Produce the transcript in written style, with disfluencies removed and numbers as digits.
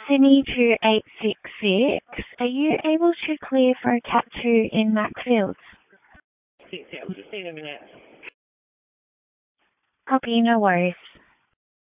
Sydney 2866. Are you able to clear for a Cat 2 in Macfield? Yeah, we'll just see in a minute. Copy, no worries.